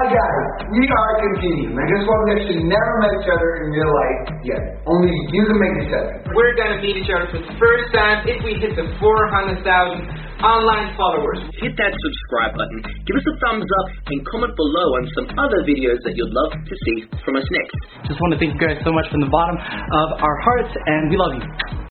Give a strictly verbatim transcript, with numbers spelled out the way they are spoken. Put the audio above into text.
Hi guys, we are competing. I just want to let you never met each other in real life yet. Only you can make this happen. We're gonna meet each other for the first time if we hit the four hundred thousand online followers. Hit that subscribe button, give us a thumbs up, and comment below on some other videos that you'd love to see from us next. Just want to thank you guys so much from the bottom of our hearts, and we love you.